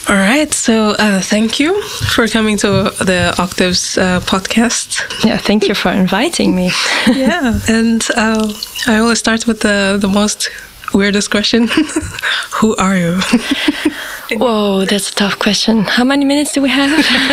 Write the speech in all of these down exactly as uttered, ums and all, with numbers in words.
All right, so uh, thank you for coming to the Octaves uh, podcast. Yeah, thank you for inviting me. Yeah, and uh, I always start with the, the most weirdest question. Who are you? Whoa, that's a tough question. How many minutes do we have?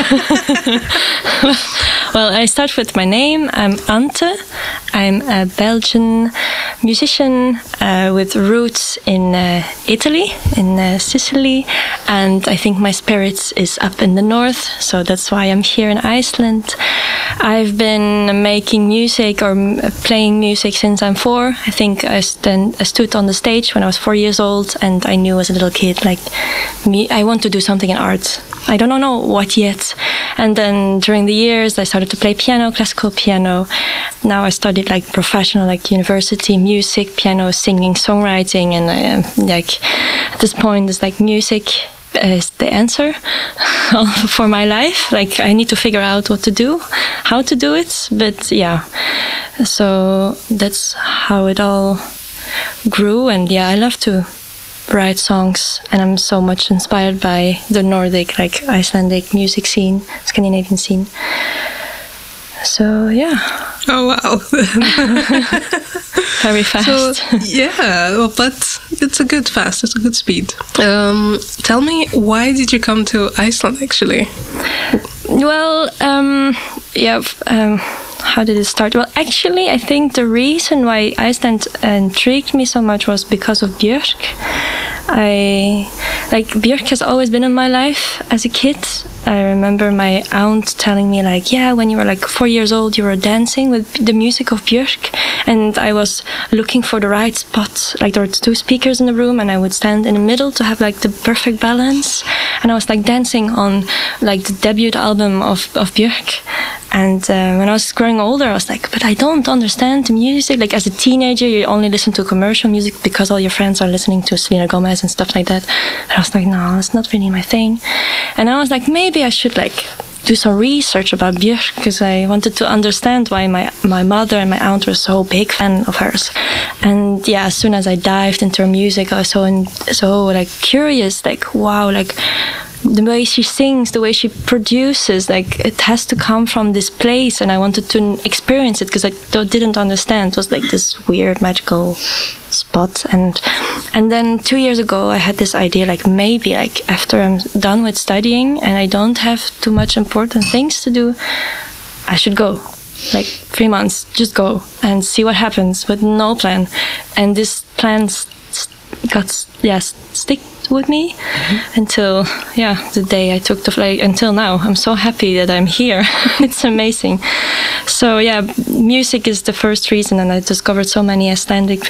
Well, I start with my name. I'm Ante. I'm a Belgian musician uh, with roots in uh, Italy, in uh, Sicily, and I think my spirit is up in the north, so that's why I'm here in Iceland. I've been making music or playing music since I'm four. I think I, st- I stood on the stage when I was four years old, and I knew as a little kid, like, me, I want to do something in art. I don't know what yet. And then during the years, I started to play piano, classical piano. Now I studied like professional, like university music, piano, singing, songwriting, and uh, like at this point, it's like music is the answer for my life. Like I need to figure out what to do, how to do it. But yeah, so that's how it all grew. And yeah, I love to write songs, and I'm so much inspired by the Nordic, like Icelandic music scene, Scandinavian scene. So yeah. Oh wow. Very fast. So, yeah, well, but it's a good fast, it's a good speed. Um, tell me, why did you come to Iceland actually? Well, um, yeah, um, how did it start? Well, actually, I think the reason why Iceland intrigued me so much was because of Björk. I like Björk has always been in my life as a kid. I remember my aunt telling me like, yeah, when you were like four years old, you were dancing with the music of Björk, and I was looking for the right spot. Like there were two speakers in the room, and I would stand in the middle to have like the perfect balance. And I was like dancing on like the debut album of of Björk. And uh, when I was growing older, I was like, but I don't understand the music. Like as a teenager, you only listen to commercial music because all your friends are listening to Selena Gomez and stuff like that. And I was like, no, it's not really my thing. And I was like, maybe I should like do some research about Björk, because I wanted to understand why my, my mother and my aunt were so big fan of hers. And yeah, as soon as I dived into her music, I was so, in, so like curious, like, wow, like, the way she sings, the way she produces, like it has to come from this place, and I wanted to experience it because I didn't understand. It was like this weird magical spot. And and then two years ago I had this idea, like maybe like after I'm done with studying and I don't have too much important things to do, I should go. Like three months, just go and see what happens with no plan. And this plan got yes stick with me mm-hmm. until yeah the day I took the flight until now. I'm so happy that I'm here. It's amazing. So yeah, music is the first reason, and I discovered so many Icelandic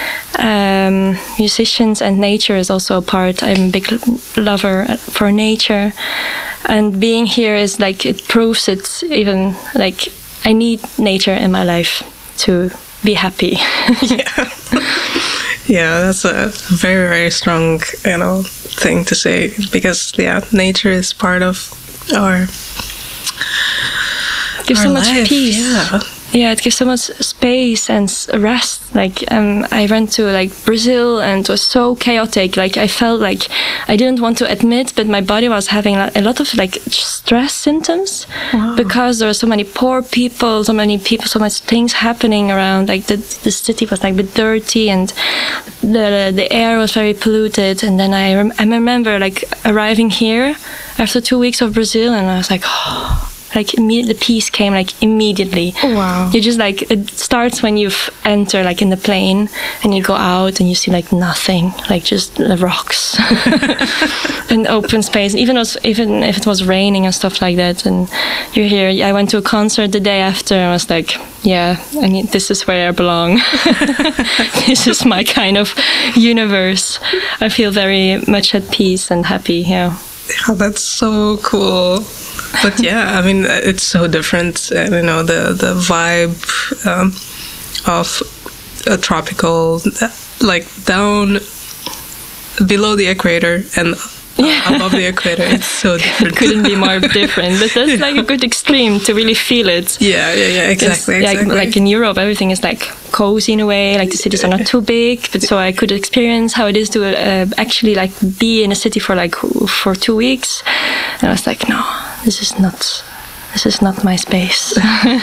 um, musicians, and nature is also a part. I'm a big lover for nature, and being here is like it proves it. Even like I need nature in my life to be happy. Yeah. Yeah, that's a very, very strong, you know, thing to say, because yeah, nature is part of our gives our so much life. peace. Yeah. Yeah, it gives so much space and rest. Like um, I went to like Brazil, and it was so chaotic. Like I felt like I didn't want to admit, but my body was having a lot of like stress symptoms. Wow. Because there were so many poor people, so many people, so much things happening around. Like the the city was like a bit dirty, and the the air was very polluted. And then I rem- I remember like arriving here after two weeks of Brazil, and I was like, oh. Like imme- the peace came like immediately. Oh, wow! You just like it starts when you enter like in the plane, and you go out and you see like nothing, like just the rocks, and open space. Even was even if it was raining and stuff like that, and you're here. I went to a concert the day after, and I was like, yeah, I mean, this is where I belong. This is my kind of universe. I feel very much at peace and happy. Yeah. Yeah, that's so cool. But yeah, I mean, it's so different. Uh, you know, the the vibe um, of a tropical, like down below the equator, and yeah. above the equator. It's so different. Couldn't be more different. But that's like a good extreme to really feel it. Yeah, yeah, yeah, exactly. exactly. Like, like in Europe, everything is like cozy in a way. Like the cities are not too big, but so I could experience how it is to uh, actually like be in a city for like for two weeks. And I was like, no, this is not. This is not my space.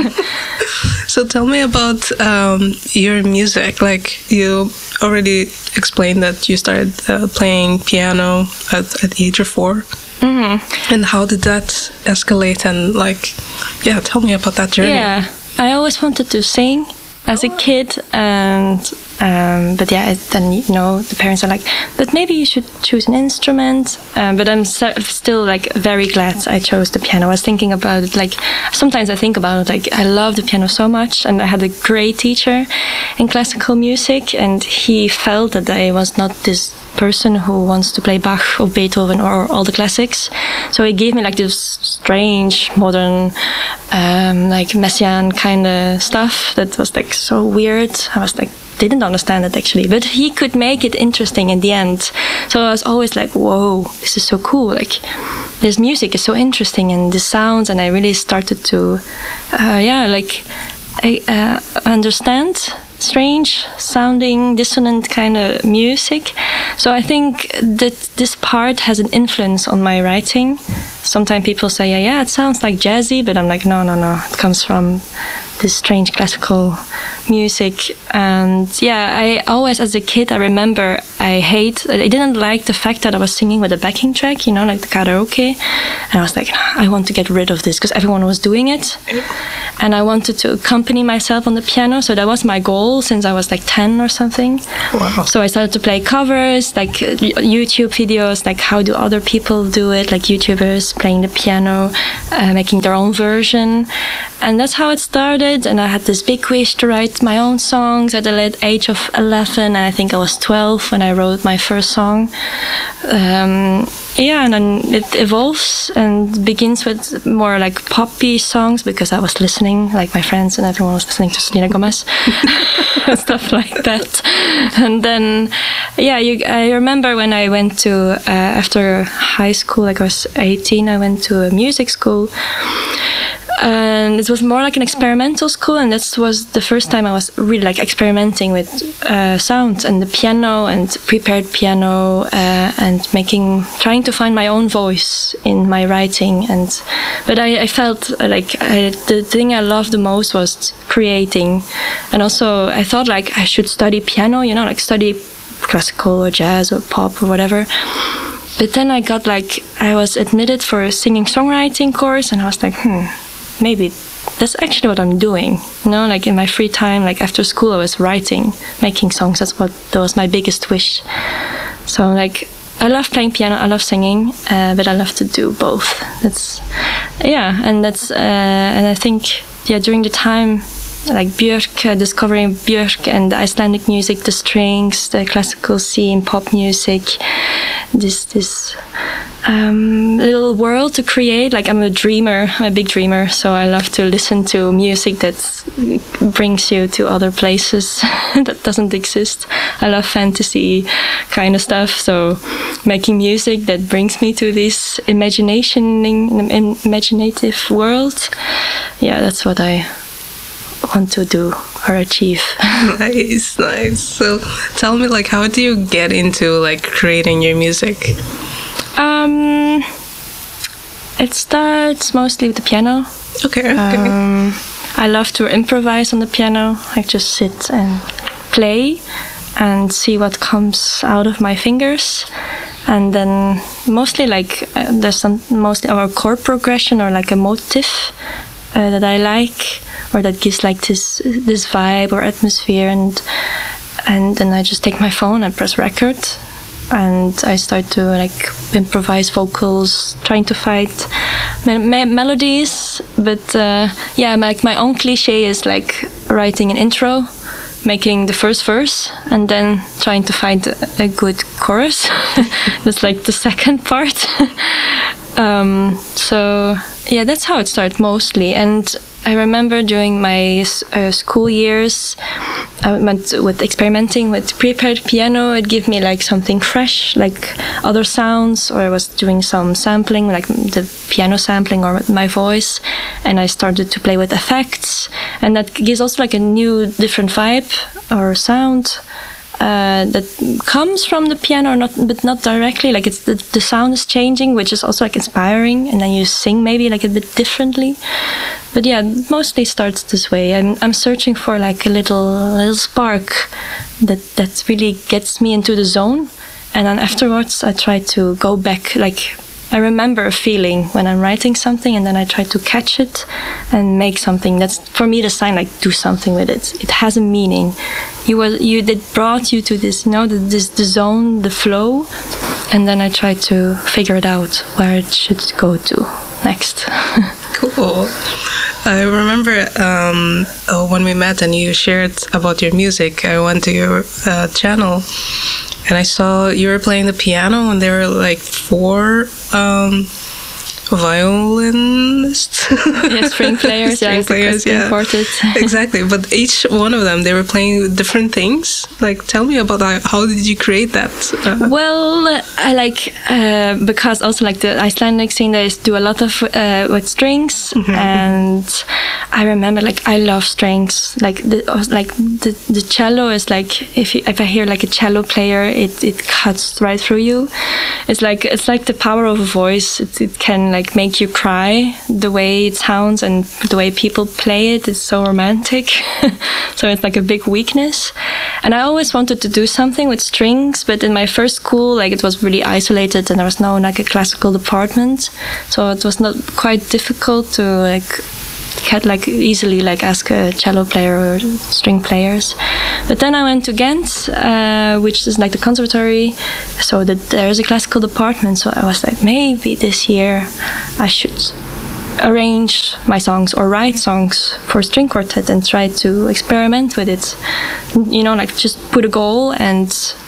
So tell me about um, your music. Like you already explained that you started uh, playing piano at, at the age of four. Mm-hmm. And how did that escalate? And like, yeah, tell me about that journey. Yeah, I always wanted to sing as a kid, and um, but yeah, it, then you know the parents are like, but maybe you should choose an instrument. Um, but I'm so, still like very glad I chose the piano. I was thinking about it, like sometimes I think about it, like I love the piano so much, and I had a great teacher in classical music, and he felt that I was not this person who wants to play Bach or Beethoven or all the classics. So he gave me like this strange modern um, like Messiaen kind of stuff that was like so weird. I was like didn't understand it actually, but he could make it interesting in the end. So I was always like, whoa, this is so cool, like this music is so interesting and the sounds, and I really started to uh, yeah like I uh, understand strange sounding dissonant kind of music. So I think that this part has an influence on my writing. Sometimes people say, yeah, yeah, it sounds like jazzy, but I'm like, no, no, no, it comes from this strange classical music. And yeah, I always, as a kid, I remember I hate, I didn't like the fact that I was singing with a backing track, you know, like the karaoke. And I was like, I want to get rid of this because everyone was doing it. And I wanted to accompany myself on the piano. So that was my goal since I was like ten or something. Wow. So I started to play covers, like YouTube videos, like how do other people do it, like YouTubers playing the piano, uh, making their own version. And that's how it started. And I had this big wish to write my own songs at the age of eleven. And I think I was twelve when I wrote my first song. Um, yeah, and then it evolves and begins with more like poppy songs because I was listening, like my friends and everyone was listening to Selena Gomez and stuff like that. And then, yeah, you, I remember when I went to, uh, after high school, like I was eighteen, I went to a music school. And it was more like an experimental school, and this was the first time I was really like experimenting with uh, sound and the piano and prepared piano uh, and making, trying to find my own voice in my writing. And but I, I felt like I, the thing I loved the most was creating, and also I thought like I should study piano, you know, like study classical or jazz or pop or whatever. But then I got like I was admitted for a singing songwriting course, and I was like, hmm. maybe that's actually what I'm doing, you know, like in my free time, like after school I was writing, making songs. That's what, that was my biggest wish. So like I love playing piano, I love singing, uh, but I love to do both. That's, yeah, and that's, uh, and I think, yeah, during the time, like Björk, uh, discovering Björk and the Icelandic music, the strings, the classical scene, pop music, this, this, Um, little world to create. Like I'm a dreamer, I'm a big dreamer, so I love to listen to music that brings you to other places that doesn't exist. I love fantasy kind of stuff, so making music that brings me to this imagination, imaginative world, yeah, that's what I want to do or achieve. Nice, nice. So tell me, like, how do you get into like creating your music? Um, it starts mostly with the piano. Okay. okay. Um, I love to improvise on the piano. I just sit and play and see what comes out of my fingers. And then mostly like uh, there's some mostly our chord progression or like a motif uh, that I like, or that gives like this this vibe or atmosphere. And and then I just take my phone and press record. And I start to like improvise vocals, trying to find me me melodies. But uh, yeah, like my own cliche is like writing an intro, making the first verse, and then trying to find a, a good chorus. That's like the second part. um, so yeah, that's how it started mostly. And I remember during my uh, school years, I went with experimenting with prepared piano. It gave me like something fresh, like other sounds, or I was doing some sampling, like the piano sampling or my voice, and I started to play with effects, and that gives also like a new, different vibe or sound. Uh, that comes from the piano, not but not directly. Like it's the, the sound is changing, which is also like inspiring, and then you sing maybe like a bit differently. But yeah, it mostly starts this way. I'm I'm searching for like a little little spark that that really gets me into the zone, and then afterwards I try to go back. Like I remember a feeling when I'm writing something, and then I try to catch it and make something. That's for me the sign, like do something with it. It has a meaning. You was you that brought you to this, you know, the, this the zone, the flow, and then I try to figure it out where it should go to next. Cool. I remember um, oh, when we met and you shared about your music. I went to your uh, channel. And I saw you were playing the piano, and there were like four um, violinists. Yeah, string players. string yeah, players, yeah. Quartet. Exactly. But each one of them, they were playing different things. Like, tell me about that. How did you create that? Uh, well, I like uh, because also like the Icelandic scene, they do a lot of uh, with strings, mm-hmm. and I remember like I love strings. Like the like the, the cello is like if you, if I hear like a cello player, it it cuts right through you. It's like it's like the power of a voice. It it can like make you cry the way it sounds, and the way people play it is so romantic. So it's like a big weakness. And I always wanted to do something with strings, but in my first school, like it was really isolated, and there was no like a classical department, so it was not quite difficult to like had like easily like ask a cello player or string players. But then I went to Ghent, uh, which is like the conservatory, so that there is a classical department. So I was like, maybe this year I should arrange my songs or write songs for string quartet and try to experiment with it. You know, like just put a goal, and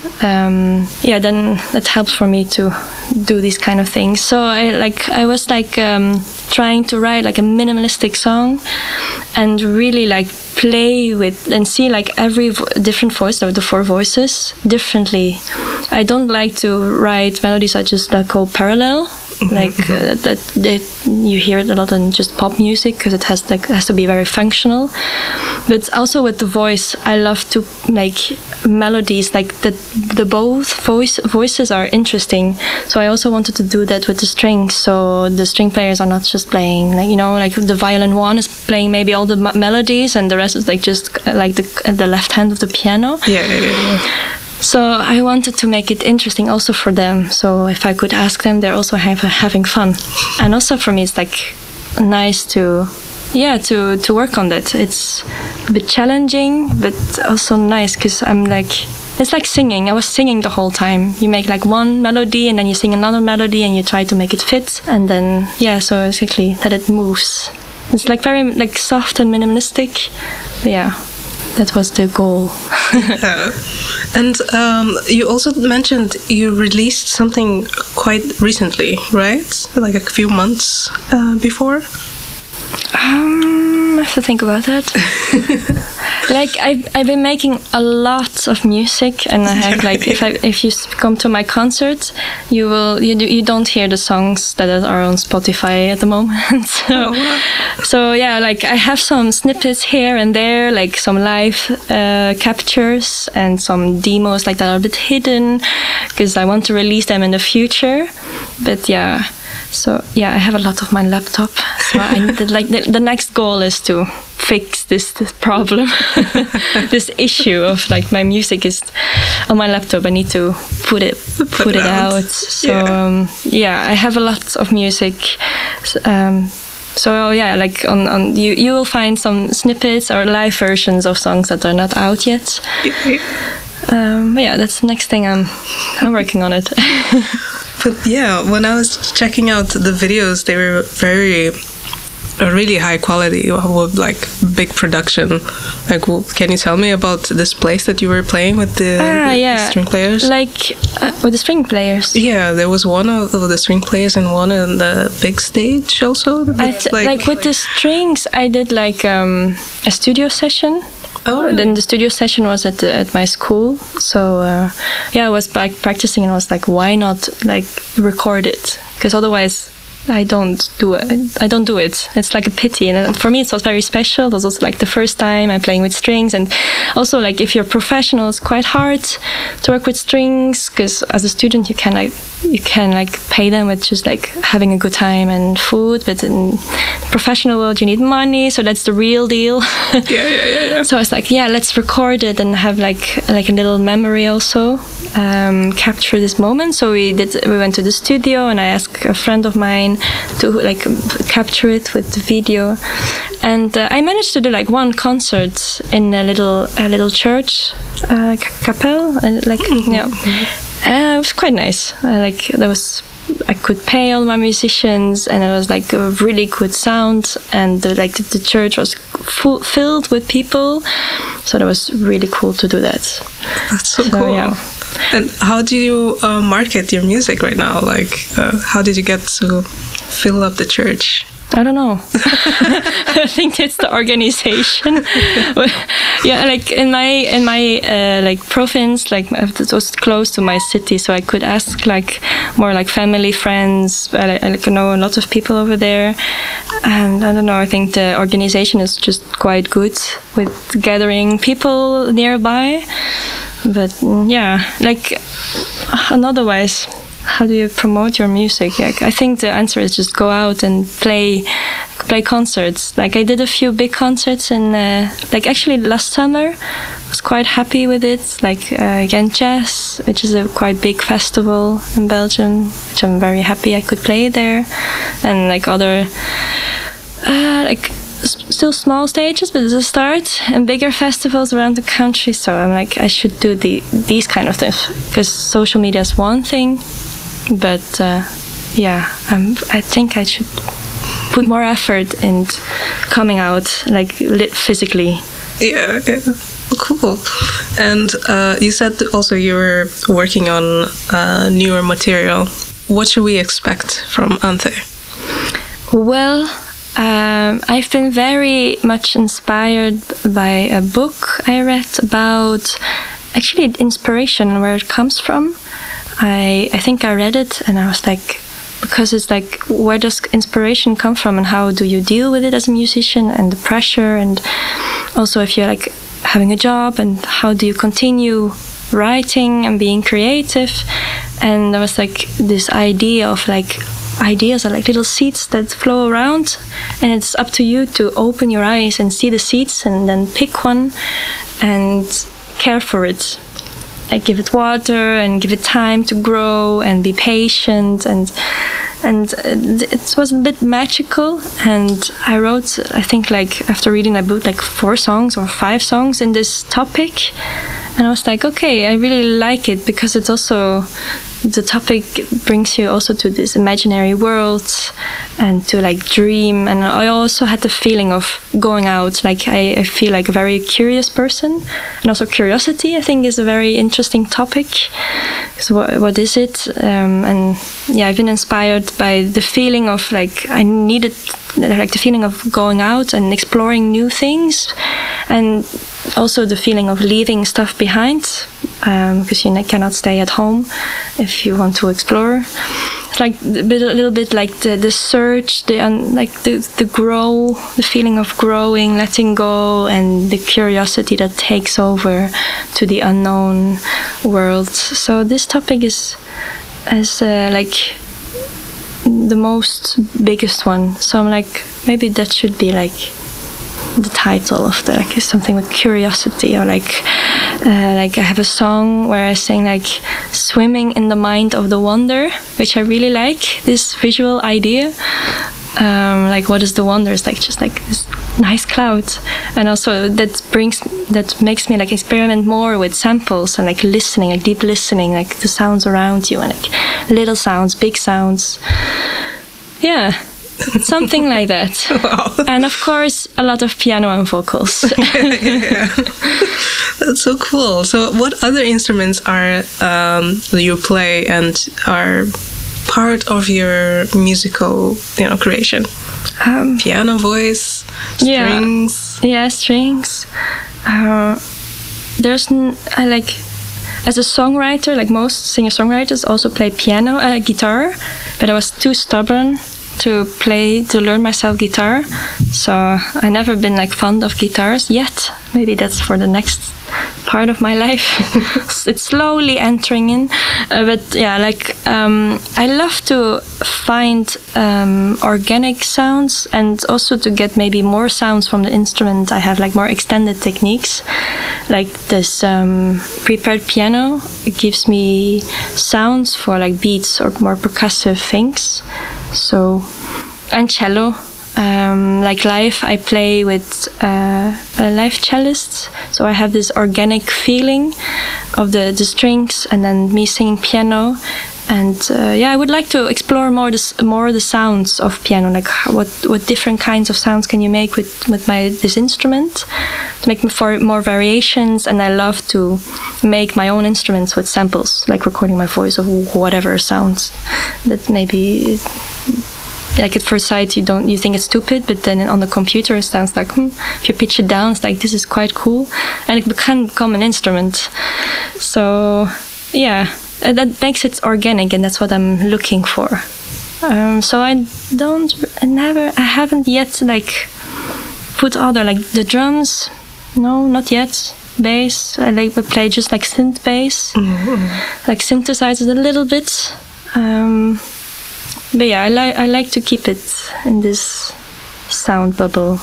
um, yeah, then that helps for me to do these kind of things. So I like I was like um, trying to write like a minimalistic song, and really like play with and see like every vo- different voice, or the four voices, differently. I don't like to write melodies I just like go parallel. Like uh, that, that you hear it a lot in just pop music, because it has like has to be very functional. But also with the voice, I love to make melodies like that. The both voice voices are interesting. So I also wanted to do that with the strings. So the string players are not just playing like you know like the violin one is playing maybe all the m- melodies, and the rest is like just uh, like the the left hand of the piano. Yeah, yeah, yeah. So I wanted to make it interesting also for them. So if I could ask them, they're also have, having fun. And also for me, it's like nice to, yeah, to, to work on that. It's a bit challenging, but also nice, because I'm like, it's like singing. I was singing the whole time. You make like one melody, and then you sing another melody, and you try to make it fit. And then, yeah, so basically that it moves. It's like very like soft and minimalistic. But yeah. That was the goal. Yeah. And um, you also mentioned you released something quite recently, right? Like a few months uh, before? Um, I have to think about that. Like I've I've been making a lot of music, and I have like if I if you come to my concert, you will you do, you don't hear the songs that are on Spotify at the moment. So, oh, wow. So yeah, like I have some snippets here and there, like some live uh, captures and some demos like that are a bit hidden, because I want to release them in the future. But yeah. So yeah, I have a lot of my laptop. So I the, like the, the next goal is to fix this, this problem, this issue of like my music is on my laptop. I need to put it put, put it out. out. So yeah. Um, yeah, I have a lot of music. Um, so yeah, like on, on you you will find some snippets or live versions of songs that are not out yet. Um, but yeah, that's the next thing I'm I'm working on it. But yeah, when I was checking out the videos, they were very a really high quality, with like big production. Like, well, can you tell me about this place that you were playing with the, ah, the yeah. string players? Like uh, with the string players. Yeah, there was one of the string players and one on the big stage also. I th- like, like with the strings, I did like um, a studio session. Oh, really? Then the studio session was at the, at my school, so uh, yeah, I was like practicing, and I was like, why not like record it? Because otherwise, I don't do it. I don't do it. It's like a pity, and for me, it was very special. It was also like the first time I'm playing with strings, and also like if you're professional, it's quite hard to work with strings because as a student, you can like you can like pay them with just like having a good time and food, but in the professional world, you need money, so that's the real deal. yeah, yeah, yeah, yeah. So I was like, yeah, let's record it and have like like a little memory also, um, capture this moment. So we did. We went to the studio, and I asked a friend of mine to like capture it with the video, and uh, I managed to do like one concert in a little a little church uh, capel, uh, like mm-hmm. you know, uh, it was quite nice. Uh, like there was. I could pay all my musicians, and it was like a really good sound, and the, like the, the church was full, filled with people, so that was really cool to do that. That's so, so cool. Yeah. And how do you uh, market your music right now? Like, uh, how did you get to fill up the church? I don't know. I think it's the organization. Yeah, like in my in my uh, like province, like it was close to my city, so I could ask like more like family, friends. I, I like, know a lot of people over there, and I don't know. I think the organization is just quite good with gathering people nearby. But yeah, like and otherwise. How do you promote your music? Like, I think the answer is just go out and play play concerts. Like I did a few big concerts in uh, like actually last summer. I was quite happy with it. Like uh, Ghent Jazz, which is a quite big festival in Belgium, which I'm very happy I could play there, and like other uh, like still small stages, but it's a start, and bigger festivals around the country. So I'm like, I should do the these kind of things, because social media is one thing, but uh, yeah, I'm, I think I should put more effort in coming out, like physically. Yeah, yeah. Cool. And uh, you said also you were working on uh, newer material. What should we expect from Anthe? Well, Um, I've been very much inspired by a book I read about actually inspiration and where it comes from. I I think I read it and I was like, because it's like, where does inspiration come from and how do you deal with it as a musician, and the pressure, and also if you're like having a job, and how do you continue writing and being creative. And there was like this idea of like, ideas are like little seeds that flow around, and it's up to you to open your eyes and see the seeds and then pick one and care for it. Like give it water and give it time to grow and be patient, and and it was a bit magical. And I wrote, I think like after reading that book, like four songs or five songs in this topic, and I was like, okay, I really like it, because it's also, the topic brings you also to this imaginary world and to like dream. And I also had the feeling of going out. Like I, I feel like a very curious person, and also curiosity I think is a very interesting topic. So what, what is it? Um, and yeah, I've been inspired by the feeling of like, I needed like the feeling of going out and exploring new things, and also the feeling of leaving stuff behind, because um, you cannot stay at home if you want to explore. It's like a, bit, a little bit like the, the search, the um, like the, the grow, the feeling of growing, letting go, and the curiosity that takes over to the unknown world. So this topic is, is uh, like the most biggest one. So I'm like, maybe that should be like the title of the, like, something with curiosity, or like uh, like I have a song where I sing like swimming in the mind of the wonder, which I really like, this visual idea. Um, like what is the wonder? It's like just like this nice cloud, and also that brings that makes me like experiment more with samples and like listening, like deep listening, like the sounds around you, and like little sounds, big sounds. Yeah. Something like that. Wow. And of course, a lot of piano and vocals. yeah, yeah, yeah. That's so cool. So what other instruments are um, you play and are part of your musical, you know, creation? Um, Piano, voice, strings. Yeah, yeah strings. Uh, there's, n- I like, as a songwriter, like most singer-songwriters, also play piano, uh, guitar, but I was too stubborn to play, to learn myself guitar. So I never been like fond of guitars yet. Maybe that's for the next part of my life. It's slowly entering in. Uh, but yeah, like um, I love to find um, organic sounds and also to get maybe more sounds from the instrument. I have like more extended techniques. Like this um, prepared piano, it gives me sounds for like beats or more percussive things. So, and cello. Um, like live, I play with uh, a live cellist, so I have this organic feeling of the, the strings, and then me singing piano. And uh, yeah, I would like to explore more this more the sounds of piano, like what what different kinds of sounds can you make with with my this instrument, to make for more variations. And I love to make my own instruments with samples, like recording my voice of whatever sounds that maybe. Like at first sight, you don't you think it's stupid, but then on the computer it sounds like hmm. If you pitch it down, it's like this is quite cool, and it can become an instrument. So yeah, that makes it organic, and that's what I'm looking for. Um, so I don't, I never, I haven't yet like put other like the drums. No, not yet. Bass, I like to play just like synth bass, mm-hmm. like synthesizes a little bit. Um, But yeah, I like I like to keep it in this sound bubble.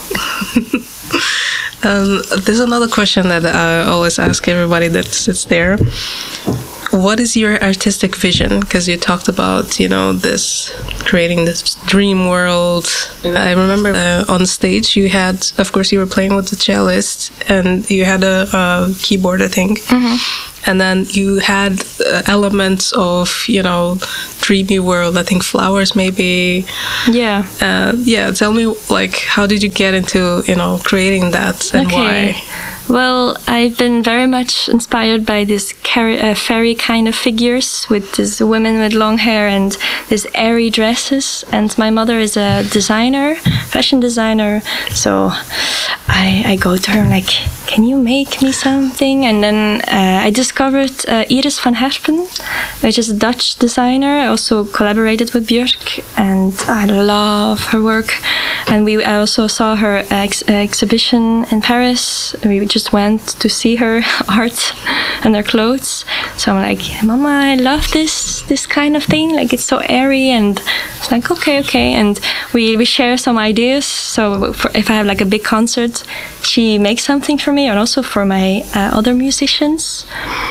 um, there's another question that I always ask everybody that sits there. What is your artistic vision? Because you talked about, you know, this creating this dream world. I remember uh, on stage you had, of course, you were playing with the cellist and you had a, a keyboard, I think. Mm-hmm. And then you had uh, elements of, you know, dreamy world. I think flowers, maybe. Yeah. Uh, yeah. Tell me, like, how did you get into, you know, creating that and okay. why? Well, I've been very much inspired by these car- uh, fairy kind of figures with these women with long hair and these airy dresses. And my mother is a designer, fashion designer. So I, I go to her like, can you make me something? And then uh, I discovered uh, Iris van Herpen, which is a Dutch designer. I also collaborated with Björk, and I love her work. And we I also saw her ex- exhibition in Paris. We just went to see her art and her clothes. So I'm like, Mama, I love this this kind of thing. Like, it's so airy, and it's like, okay, okay. And we, we share some ideas. So for, if I have like a big concert, she makes something for me, and also for my uh, other musicians.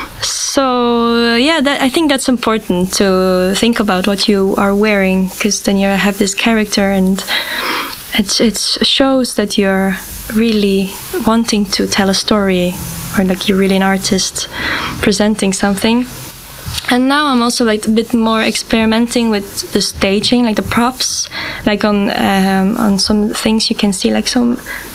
So yeah, that, I think that's important to think about what you are wearing, because then you have this character, and it it shows that you're really wanting to tell a story, or like you're really an artist presenting something. And now I'm also like a bit more experimenting with the staging, like the props, like on um, on some things you can see like some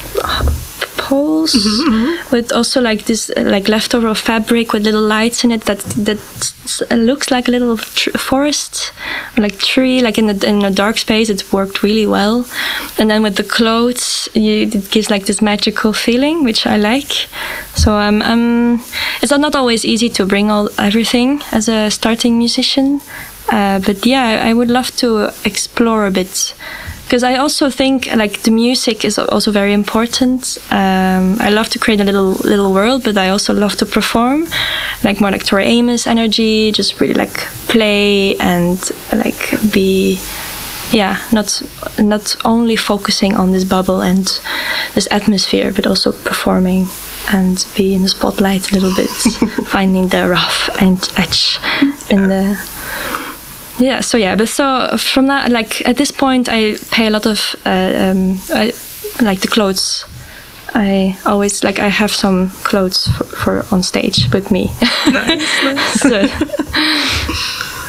poles mm-hmm, mm-hmm. with also like this uh, like leftover fabric with little lights in it that that looks like a little tr- forest, or like tree, like in a, in a dark space. It worked really well. And then with the clothes, you, it gives like this magical feeling, which I like. So um, um, it's not always easy to bring all everything as a starting musician, uh, but yeah, I would love to explore a bit. Because I also think like the music is also very important. Um, I love to create a little little world, but I also love to perform, like more like Tori Amos energy, just really like play and like be, yeah, not not only focusing on this bubble and this atmosphere, but also performing and be in the spotlight a little bit, finding the rough and edge in the. Yeah, so yeah, but so from that, like at this point, I pay a lot of, uh, um, I, like the clothes. I always, like I have some clothes for, for on stage with me. Nice, nice. So.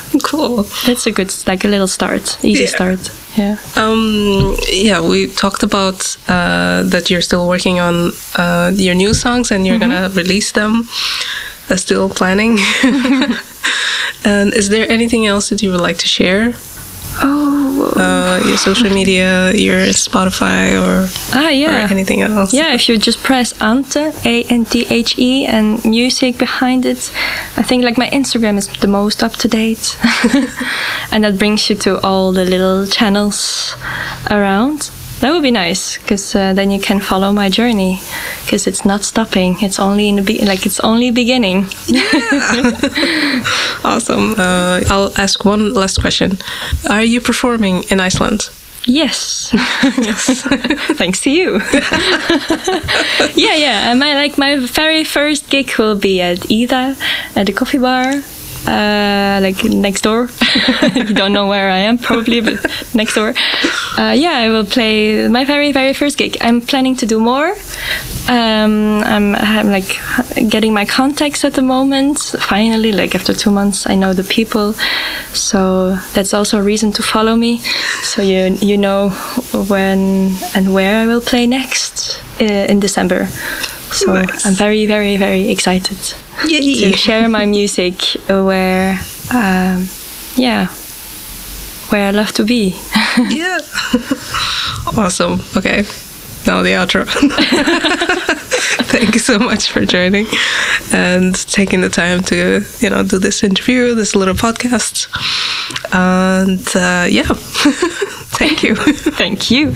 Cool. That's a good, like a little start, easy Yeah. start. Yeah. Um, yeah, we talked about uh, that you're still working on uh, your new songs and you're mm-hmm. gonna release them. Uh, still planning. And is there anything else that you would like to share? Oh, uh, your social media, your Spotify, or ah yeah, or anything else? Yeah, if you just press Anthe, A N T H E, and music behind it, I think like my Instagram is the most up to date, and that brings you to all the little channels around. That would be nice, because uh, then you can follow my journey, because it's not stopping. It's only in the be- like it's only beginning. Yeah. Awesome. Uh, I'll ask one last question. Are you performing in Iceland? Yes. Yes. Thanks to you. yeah, yeah. And my like my very first gig will be at Ida, at the coffee bar. Uh, like next door. You don't know where I am probably, but next door. Uh, yeah, I will play my very very first gig. I'm planning to do more. Um, I'm, I'm like getting my contacts at the moment. Finally, like after two months, I know the people, so that's also a reason to follow me. So you you know when and where I will play next uh, in December. So nice. I'm very very very excited. Yay. To share my music where, um, yeah, where I love to be. Yeah. Awesome. Okay. Now the outro. Thank you so much for joining and taking the time to, you know, do this interview, this little podcast. And uh, yeah, thank you. Thank you.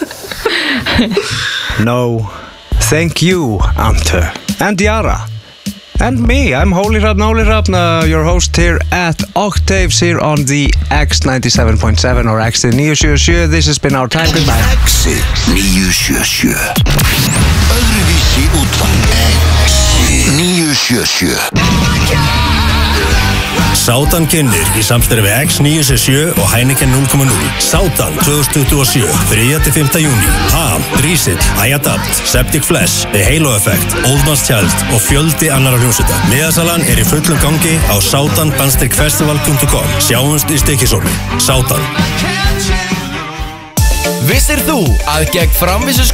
No, thank you, Anthe and Yara. And me, I'm Holy Hrafn, Holy Hrafn, uh, your host here at Octaves here on the X ninety-seven point seven or X nine sjö sjö. This has been our time. Goodbye. X nine sjö sjö. Öðruvísi útvarp. X nine sjö sjö. Sátan kynnir í samstarfi við X nine sjö sjö og Heineken núll komma núll. Sátan tvö þúsund tuttugu og sjö, þriðja til fimmta júní. Ham, Drísill, iAdapt, Septic Flesh, The Halo Effect, Old Man's Child og fjöldi annara hljómsveita. Miðasalan er í fullum gangi á sátan festival punktur com. Sjáumst í Stykkishólmi. Sátan. Vissir þú að gegn framvísus